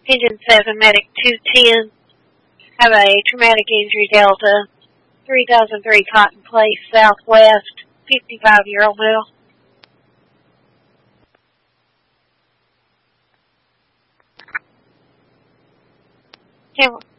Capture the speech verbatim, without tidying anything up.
Engine seven, Medic two ten. Have a traumatic injury Delta, three thousand three Cotton Place, Southwest, fifty-five-year-old male. Camera.